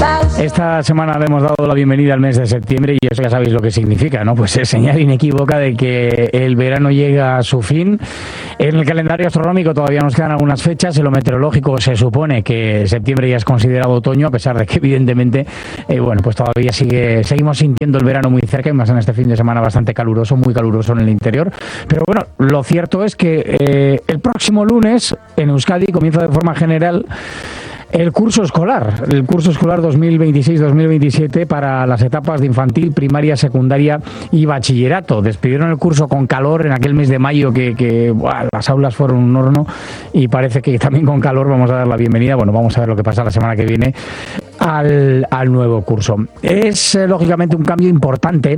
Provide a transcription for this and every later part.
Esta semana le hemos dado la bienvenida al mes de septiembre y eso ya sabéis lo que significa, ¿no? Pues es señal inequívoca de que el verano llega a su fin. En el calendario astronómico todavía nos quedan algunas fechas. En lo meteorológico se supone que septiembre ya es considerado otoño, a pesar de que evidentemente, pues todavía seguimos sintiendo el verano muy cerca y más en este fin de semana bastante caluroso, muy caluroso en el interior. Pero bueno, lo cierto es que el próximo lunes en Euskadi comienza de forma general el curso escolar 2026-2027 para las etapas de infantil, primaria, secundaria y bachillerato. Despidieron el curso con calor en aquel mes de mayo que las aulas fueron un horno y parece que también con calor vamos a dar la bienvenida. Bueno, vamos a ver lo que pasa la semana que viene al nuevo curso. Es lógicamente un cambio importante.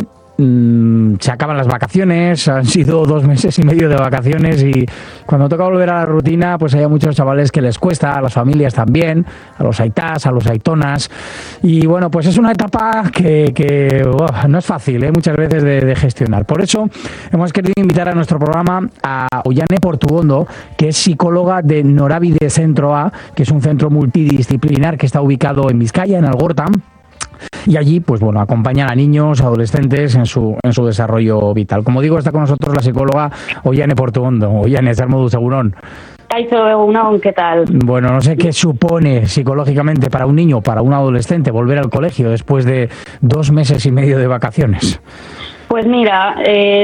Se acaban las vacaciones, han sido 2 meses y medio de vacaciones y cuando toca volver a la rutina pues hay muchos chavales que les cuesta, a las familias también, a los aitás, a los aitonas y bueno, pues es una etapa que no es fácil, muchas veces de gestionar. Por eso hemos querido invitar a nuestro programa a Ollane Portuondo, que es psicóloga de Norabide Centro A, que es un centro multidisciplinar que está ubicado en Vizcaya, en Algorta. Y allí, pues bueno, acompañan a niños, adolescentes en su desarrollo vital. Como digo, está con nosotros la psicóloga Ollane Portuondo. Ollane, zer moduz, egunon. Kaixo, egunon, ¿qué tal? Bueno, no sé qué supone psicológicamente para un niño, para un adolescente, volver al colegio después de 2 meses y medio de vacaciones. Pues mira,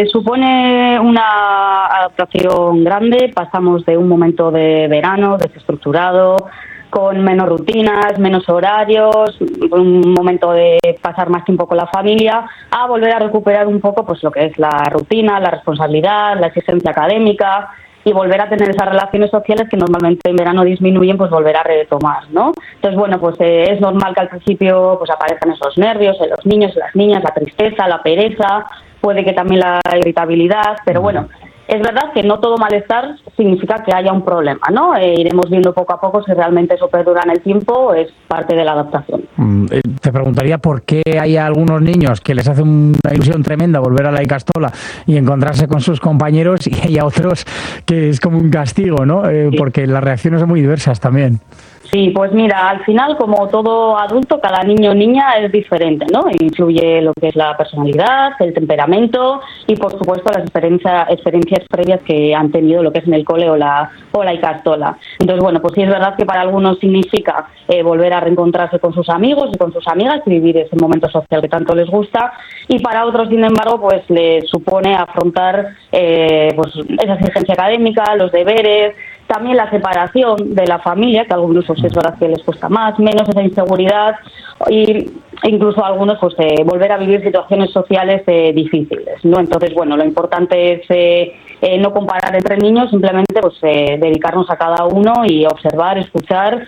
supone una adaptación grande. Pasamos de un momento de verano desestructurado, con menos rutinas, menos horarios, un momento de pasar más tiempo con la familia, a volver a recuperar un poco pues lo que es la rutina, la responsabilidad, la exigencia académica y volver a tener esas relaciones sociales que normalmente en verano disminuyen, pues volver a retomar, ¿no? Entonces, bueno, pues es normal que al principio pues aparezcan esos nervios en los niños, en las niñas, la tristeza, la pereza, puede que también la irritabilidad, pero bueno, es verdad que no todo malestar significa que haya un problema, ¿no? Iremos viendo poco a poco si realmente eso perdura en el tiempo, es parte de la adaptación. Te preguntaría por qué hay algunos niños que les hace una ilusión tremenda volver a la Ikastola y encontrarse con sus compañeros y hay a otros que es como un castigo, ¿no? Porque las reacciones son muy diversas también. Sí, pues mira, al final, como todo adulto, cada niño o niña es diferente, ¿no? Influye lo que es la personalidad, el temperamento y, por supuesto, las experiencias previas que han tenido lo que es en el cole o la Ikastola. Entonces, bueno, pues sí es verdad que para algunos significa volver a reencontrarse con sus amigos y con sus amigas y vivir ese momento social que tanto les gusta, y para otros, sin embargo, pues les supone afrontar pues esa exigencia académica, los deberes, también la separación de la familia, que a algunos pues, es verdad que les cuesta más, menos esa inseguridad, y incluso a algunos pues volver a vivir situaciones sociales difíciles, ¿no? Entonces, bueno, lo importante es no comparar entre niños, simplemente pues dedicarnos a cada uno y observar, escuchar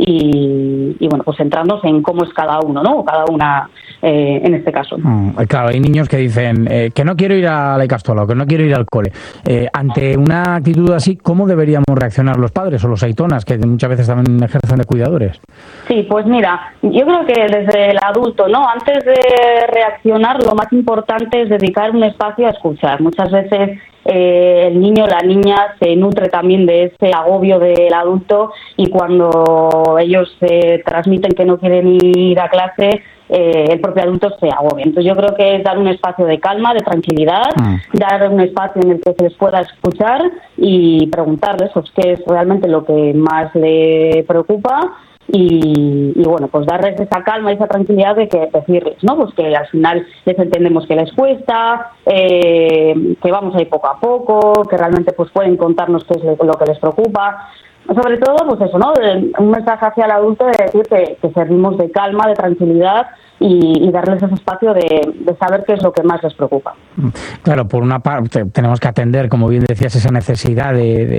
y bueno, pues centrarnos en cómo es cada uno, ¿no? O cada una en este caso. Claro, hay niños que dicen que no quiero ir a la Ikastola o que no quiero ir al cole. Ante una actitud así, ¿cómo deberíamos reaccionar los padres o los aitonas, que muchas veces también ejercen de cuidadores? Sí, pues mira, yo creo que desde el adulto, ¿no? Antes de reaccionar, lo más importante es dedicar un espacio a escuchar. Muchas veces el niño o la niña se nutre también de ese agobio del adulto y cuando ellos transmiten que no quieren ir a clase, el propio adulto se agobia. Entonces yo creo que es dar un espacio de calma, de tranquilidad, dar un espacio en el que se les pueda escuchar y preguntarles pues, qué es realmente lo que más le preocupa. Y bueno, pues darles esa calma y esa tranquilidad de que decirles, ¿no? Pues que al final les entendemos que les cuesta, que vamos a ir poco a poco, que realmente pues pueden contarnos qué es lo que les preocupa. Sobre todo, pues eso, ¿no? Un mensaje hacia el adulto de decir que servimos de calma, de tranquilidad y darles ese espacio de saber qué es lo que más les preocupa. Claro, por una parte tenemos que atender, como bien decías, esa necesidad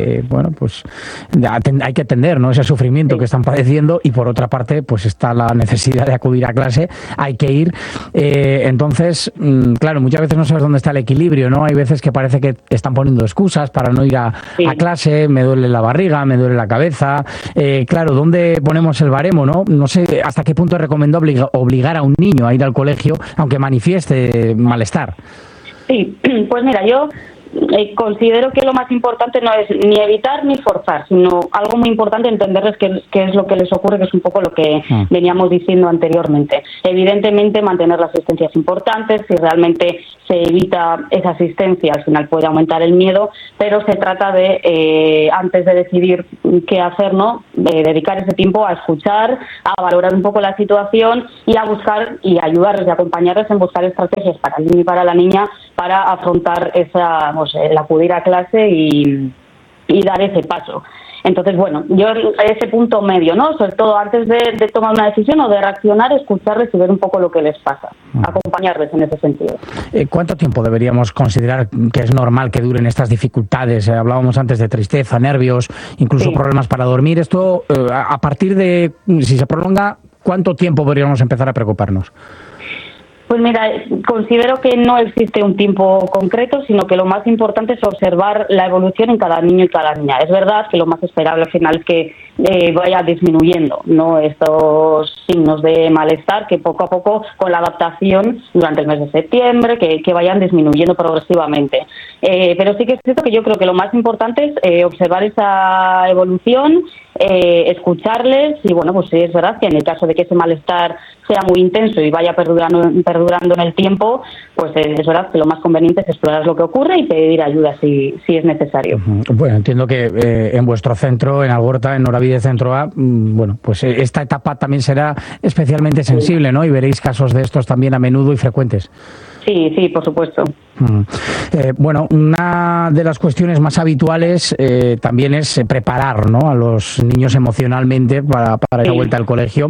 hay que atender, ¿no? Ese sufrimiento que están padeciendo y por otra parte, pues está la necesidad de acudir a clase, hay que ir. Entonces, claro, muchas veces no sabes dónde está el equilibrio, ¿no? Hay veces que parece que están poniendo excusas para no ir a clase, me duele la barriga, me duele la cabeza. Claro, ¿dónde ponemos el baremo, no? No sé hasta qué punto es recomendable obligar a un niño a ir al colegio, aunque manifieste malestar. Sí, pues mira, yo considero que lo más importante no es ni evitar ni forzar, sino algo muy importante entenderles qué es lo que les ocurre, que es un poco lo que veníamos diciendo anteriormente. Evidentemente mantener la asistencia es importante, si realmente se evita esa asistencia al final puede aumentar el miedo, pero se trata de, antes de decidir qué hacer, ¿no?, dedicar ese tiempo a escuchar, a valorar un poco la situación y a buscar y ayudarles y acompañarles en buscar estrategias para el niño y para la niña para afrontar esa, el acudir a clase y dar ese paso. Entonces, bueno, yo ese punto medio, ¿no?, sobre todo antes de tomar una decisión o de reaccionar, escucharles y ver un poco lo que les pasa, acompañarles en ese sentido. ¿Cuánto tiempo deberíamos considerar que es normal que duren estas dificultades? Hablábamos antes de tristeza, nervios, incluso problemas para dormir. Esto, a partir de, si se prolonga, ¿cuánto tiempo podríamos empezar a preocuparnos? Pues mira, considero que no existe un tiempo concreto, sino que lo más importante es observar la evolución en cada niño y cada niña. Es verdad que lo más esperable al final es que vaya disminuyendo, ¿no?, estos signos de malestar, que poco a poco con la adaptación durante el mes de septiembre, que vayan disminuyendo progresivamente. Pero sí que es cierto que yo creo que lo más importante es observar esa evolución, escucharles y, bueno, pues sí, es verdad que en el caso de que ese malestar sea muy intenso y vaya perdurando en el tiempo, pues es verdad que lo más conveniente es explorar lo que ocurre y pedir ayuda si es necesario. Bueno, entiendo que en vuestro centro, en Algorta, en Noravide Centro A, bueno, pues esta etapa también será especialmente sensible, ¿no? Y veréis casos de estos también a menudo y frecuentes. Sí, por supuesto. Bueno, una de las cuestiones más habituales también es preparar, ¿no?, a los niños emocionalmente para la vuelta al colegio.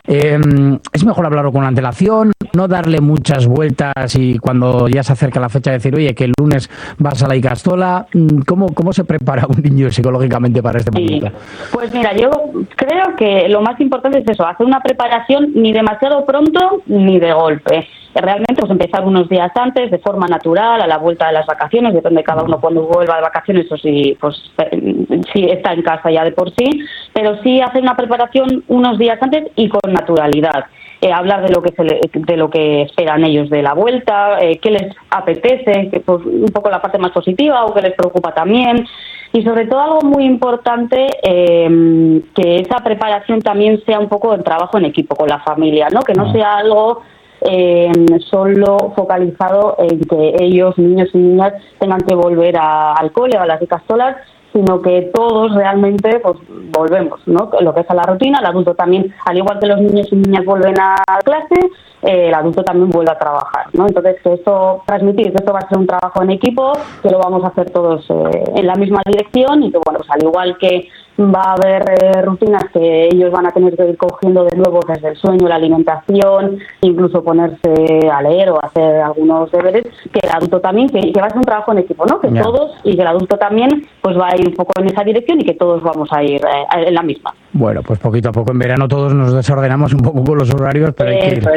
Es mejor hablarlo con antelación, no darle muchas vueltas y cuando ya se acerca la fecha decir, oye, que el lunes vas a la Icastola. ¿Cómo se prepara un niño psicológicamente para este momento? Pues mira, yo creo que lo más importante es eso, hacer una preparación ni demasiado pronto ni de golpe. Realmente pues empezar unos días antes, de forma natural, a la vuelta de las vacaciones, depende de cada uno cuando vuelva de vacaciones o si está en casa ya de por sí, pero sí hacer una preparación unos días antes y con naturalidad. Hablar de lo que esperan ellos de la vuelta, qué les apetece, pues, un poco la parte más positiva o qué les preocupa también. Y sobre todo algo muy importante, que esa preparación también sea un poco el trabajo en equipo con la familia, ¿no? Que no sea algo solo focalizado en que ellos, niños y niñas, tengan que volver al cole o a las Icastolas, sino que todos realmente pues volvemos, ¿no?, lo que es a la rutina. El adulto también, al igual que los niños y niñas vuelven a clase, el adulto también vuelve a trabajar, ¿no? Entonces, transmitir que esto va a ser un trabajo en equipo, que lo vamos a hacer todos en la misma dirección y que, bueno, pues al igual que va a haber rutinas que ellos van a tener que ir cogiendo de nuevo desde el sueño, la alimentación, incluso ponerse a leer o hacer algunos deberes, que el adulto también, que va a ser un trabajo en equipo, ¿no? Que todos, y que el adulto también pues va a ir un poco en esa dirección y que todos vamos a ir en la misma. Bueno, pues poquito a poco en verano todos nos desordenamos un poco con los horarios, pero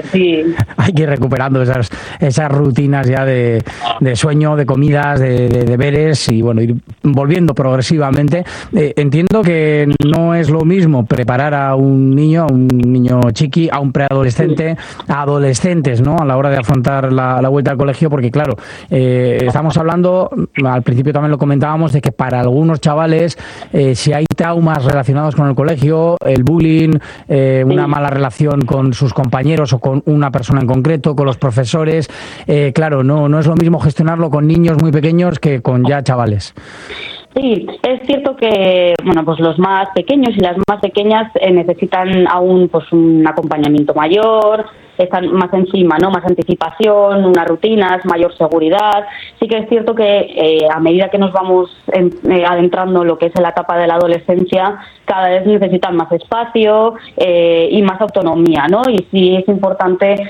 hay que ir recuperando esas rutinas ya de sueño, de comidas, de deberes y, bueno, ir volviendo progresivamente. Entiendo que no es lo mismo preparar a un niño chiqui, a un preadolescente, a adolescentes, ¿no?, a la hora de afrontar la vuelta al colegio, porque claro, estamos hablando, al principio también lo comentábamos, de que para algunos chavales, si hay traumas relacionados con el colegio, el bullying, una mala relación con sus compañeros o con una persona en concreto, con los profesores, claro, no es lo mismo gestionarlo con niños muy pequeños que con ya chavales. Sí, es cierto que, bueno, pues los más pequeños y las más pequeñas necesitan aún pues un acompañamiento mayor, están más encima, ¿no?, más anticipación, unas rutinas, mayor seguridad. Sí que es cierto que a medida que nos vamos adentrando en lo que es la etapa de la adolescencia, cada vez necesitan más espacio y más autonomía, ¿no? Y sí es importante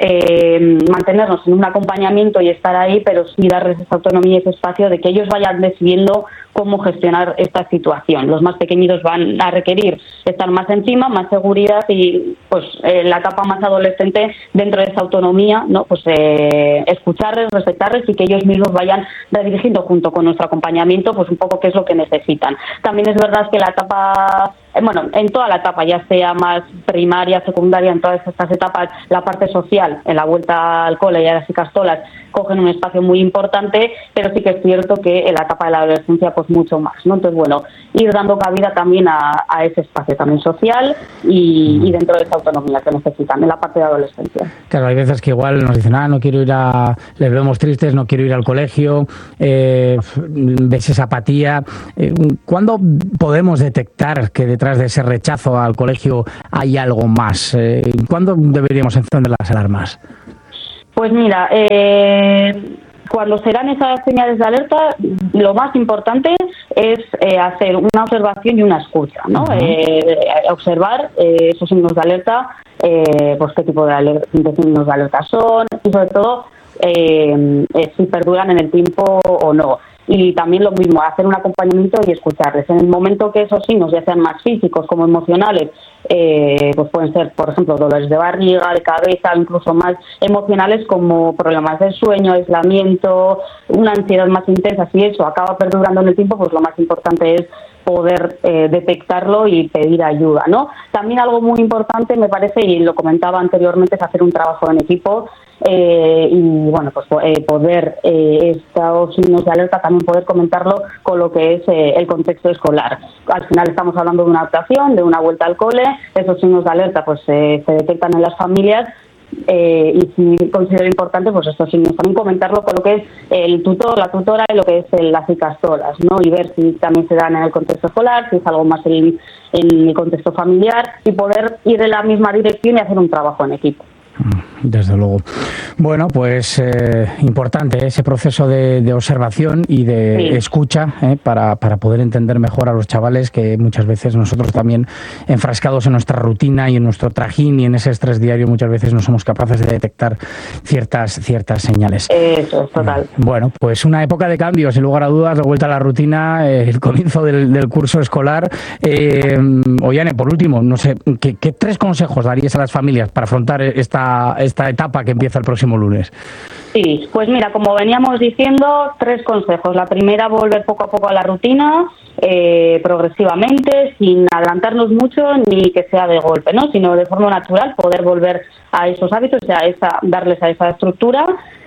mantenernos en un acompañamiento y estar ahí, pero sí darles esa autonomía y ese espacio de que ellos vayan decidiendo cómo gestionar esta situación. Los más pequeñitos van a requerir estar más encima, más seguridad y pues la etapa más adolescente, dentro de esa autonomía, ¿no?, pues escucharles, respetarles y que ellos mismos vayan redirigiendo junto con nuestro acompañamiento pues un poco qué es lo que necesitan. También es verdad que la etapa bueno, en toda la etapa, ya sea más primaria, secundaria, en todas estas etapas, la parte social, en la vuelta al cole y a las icastolas, cogen un espacio muy importante, pero sí que es cierto que en la etapa de la adolescencia, pues mucho más, ¿no? Entonces, bueno, ir dando cabida también a ese espacio también social y dentro de esa autonomía que necesitan en la parte de adolescencia. Claro, hay veces que igual nos dicen, no quiero ir les vemos tristes, no quiero ir al colegio, ves esa apatía. ¿Cuándo podemos detectar que detrás de ese rechazo al colegio hay algo más? ¿Cuándo deberíamos encender las alarmas? Pues mira, cuando se dan esas señales de alerta, lo más importante es hacer una observación y una escucha, ¿no? Observar esos signos de alerta, pues qué tipo de signos de alerta son y sobre todo si perduran en el tiempo o no. Y también lo mismo, hacer un acompañamiento y escucharles. En el momento que esos signos, ya sean más físicos como emocionales, pues pueden ser, por ejemplo, dolores de barriga, de cabeza, incluso más emocionales como problemas del sueño, aislamiento, una ansiedad más intensa. Si eso acaba perdurando en el tiempo, pues lo más importante es poder detectarlo y pedir ayuda, ¿no? También algo muy importante, me parece, y lo comentaba anteriormente, es hacer un trabajo en equipo. Y bueno, pues poder estos signos de alerta también poder comentarlo con lo que es el contexto escolar. Al final estamos hablando de una adaptación, de una vuelta al cole. Esos signos de alerta pues se detectan en las familias. Y si considero importante, pues estos signos también comentarlo con lo que es el tutor, la tutora y lo que es las icastolas, ¿no? Y ver si también se dan en el contexto escolar, si es algo más en el contexto familiar, y poder ir en la misma dirección y hacer un trabajo en equipo. Desde luego. Bueno, pues importante ese proceso de observación y de escucha para poder entender mejor a los chavales, que muchas veces nosotros también, enfrascados en nuestra rutina y en nuestro trajín y en ese estrés diario, muchas veces no somos capaces de detectar ciertas señales. Eso es total. Bueno, pues una época de cambios, sin lugar a dudas, de vuelta a la rutina, el comienzo del curso escolar. Ollane, por último, no sé, ¿qué 3 consejos darías a las familias para afrontar esta etapa que empieza el próximo lunes? Sí, pues mira, como veníamos diciendo, 3 consejos. La primera, volver poco a poco a la rutina, progresivamente, sin adelantarnos mucho ni que sea de golpe, ¿no? Sino de forma natural, poder volver a esos hábitos, darles a esa estructura.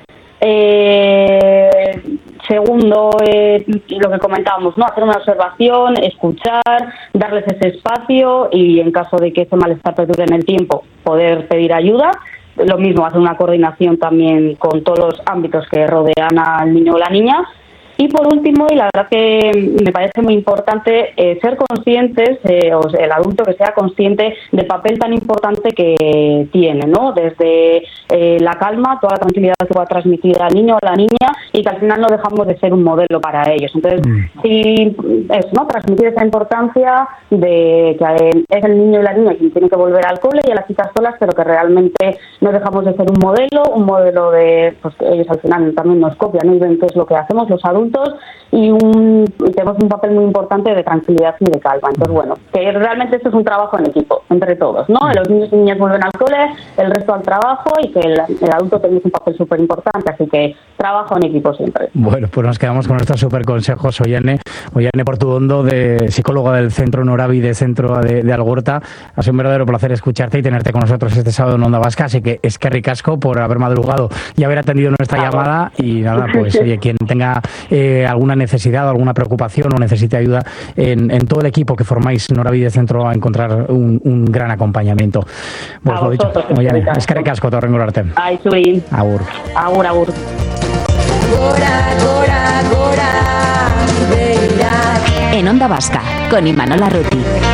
Segundo, lo que comentábamos, ¿no? Hacer una observación, escuchar, darles ese espacio y en caso de que ese malestar perdure en el tiempo, poder pedir ayuda. Lo mismo, hacer una coordinación también con todos los ámbitos que rodean al niño o la niña. Y por último, y la verdad que me parece muy importante, ser conscientes, o el adulto que sea consciente del papel tan importante que tiene, ¿no? Desde la calma, toda la tranquilidad que va a transmitir al niño o a la niña, y que al final no dejamos de ser un modelo para ellos. Entonces, sí, eso, ¿no? Transmitir esa importancia de que es el niño y la niña quien tiene que volver al cole y a las chicas solas, pero que realmente no dejamos de ser un modelo de, pues que ellos al final también nos copian, ¿no? Y ven qué es lo que hacemos los adultos, y tenemos un papel muy importante de tranquilidad y de calma. Entonces, bueno, que realmente esto es un trabajo en equipo, entre todos, ¿no? Los niños y niñas vuelven al cole, el resto al trabajo, y que el adulto tenga un papel súper importante, así que trabajo en equipo siempre. Bueno, pues nos quedamos con estos súper consejos, Ollane Portuondo, psicóloga del Centro Norabi de Centro de Algorta. Ha sido un verdadero placer escucharte y tenerte con nosotros este sábado en Onda Vasca, así que eskerrik asko por haber madrugado y haber atendido nuestra llamada. Y nada, pues oye, quien tenga alguna necesidad, alguna preocupación o necesite ayuda, en todo el equipo que formáis Norabi de Centro, a encontrar un gran acompañamiento. Pues lo dicho, Ollane, eskerrik asko, torrengorarte. Ai, zuri. Agur. Agur, agur. En Onda Vasca, con Imanol Arruti.